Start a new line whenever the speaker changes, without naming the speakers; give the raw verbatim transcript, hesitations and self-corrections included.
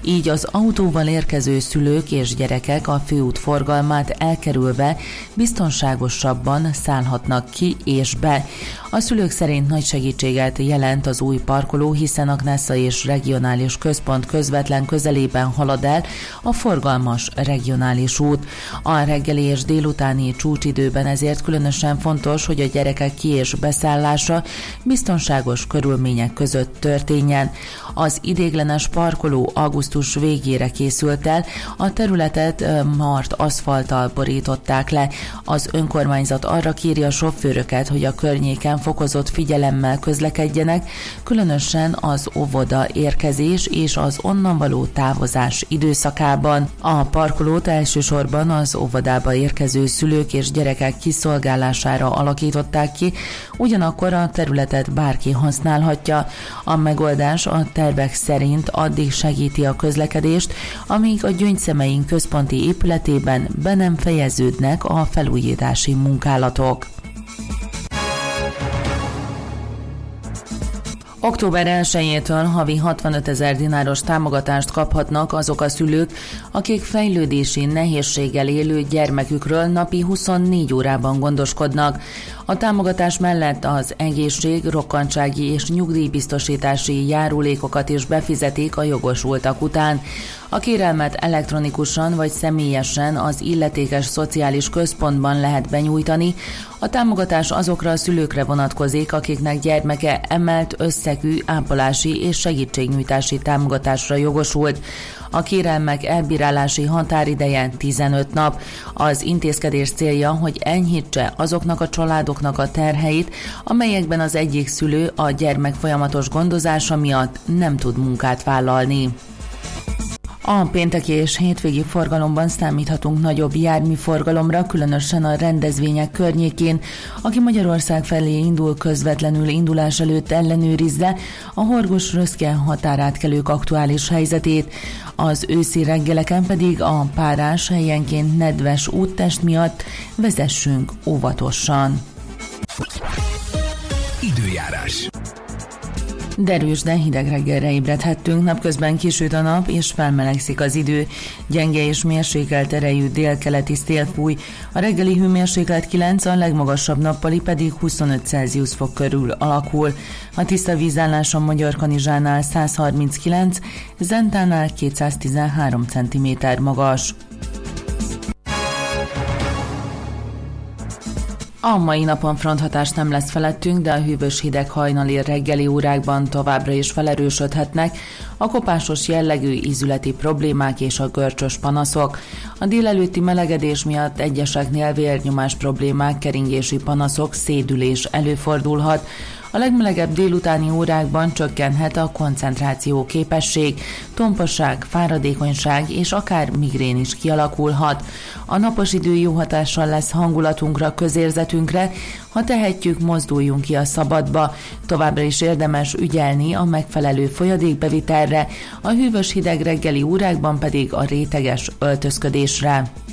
Így az autóval érkező szülők és gyerekek a főút forgalmát elkerülve biztonságosabban szállhatnak ki és be. A szülők szerint nagy segítséget jelent az új parkoló, hiszen a Knesza és regionális központ közvetlen közelében halad el a forgalmas regionális út. A reggeli és délutáni csúcsidőben ezért különösen fontos, hogy a gyerekek ki- és beszállása biztonságos körülmények között történjen. Az ideiglenes parkoló augusztus végére készült el, a területet mart aszfalttal borították le. Az önkormányzat arra kéri a sofőröket, hogy a környéken fokozott figyelemmel közlekedjenek, különösen az óvoda érkezés és az onnan való távozás időszakában. A parkolót elsősorban az óvodába érkező szülők és gyerekek kiszolgálására alakították ki, ugyanakkor a területet bárki használhatja. A megoldás a tervek szerint addig segíti a közlekedést, amíg a Gyöngyszemein központi épületében be nem fejeződnek a felújítási munkálatok. október elsejétől havi hatvanöt ezer dináros támogatást kaphatnak azok a szülők, akik fejlődési nehézséggel élő gyermekükről napi huszonnégy órában gondoskodnak. A támogatás mellett az egészség, rokkantsági és nyugdíjbiztosítási járulékokat is befizetik a jogosultak után. A kérelmet elektronikusan vagy személyesen az illetékes szociális központban lehet benyújtani. A támogatás azokra a szülőkre vonatkozik, akiknek gyermeke emelt összegű ápolási és segítségnyújtási támogatásra jogosult. A kérelmek elbírálási határideje tizenöt nap. Az intézkedés célja, hogy enyhítse azoknak a családoknak a terheit, amelyekben az egyik szülő a gyermek folyamatos gondozása miatt nem tud munkát vállalni. A pénteki és hétvégi forgalomban számíthatunk nagyobb járműforgalomra, különösen a rendezvények környékén. Aki Magyarország felé indul, közvetlenül indulás előtt ellenőrizze a Horgosz-Röszke határátkelők aktuális helyzetét. Az őszi reggeleken pedig a párás, helyenként nedves úttest miatt vezessünk óvatosan.
Időjárás.
Derűs, de hideg reggelre ébredhettünk, napközben kisüt a nap és felmelegszik az idő. Gyenge és mérsékelt erejű délkeleti szél fúj, a reggeli hőmérséklet kilenc, a legmagasabb nappali pedig huszonöt Celsius fok körül alakul. A tiszta vízállás a Magyarkanizsánál száz harminckilenc, Zentánál kétszáztizenhárom centiméter magas. A mai napon fronthatás nem lesz felettünk, de a hűvös hideg hajnali reggeli órákban továbbra is felerősödhetnek a kopásos jellegű ízületi problémák és a görcsös panaszok. A délelőtti melegedés miatt egyeseknél vérnyomás problémák, keringési panaszok, szédülés előfordulhat. A legmelegebb délutáni órákban csökkenhet a koncentráció képesség, tomposság, fáradékonyság és akár migrén is kialakulhat. A napos idő jó hatással lesz hangulatunkra, közérzetünkre, ha tehetjük, mozduljunk ki a szabadba. Továbbra is érdemes ügyelni a megfelelő folyadékbevitelre, a hűvös hideg reggeli órákban pedig a réteges öltözködésre.